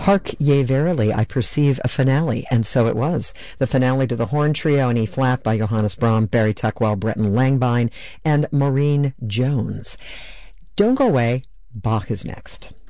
Hark ye verily, I perceive a finale, and so it was. The finale to the Horn Trio in E-flat by Johannes Brahms, Barry Tuckwell, Breton Langbein, and Maureen Jones. Don't go away. Bach is next.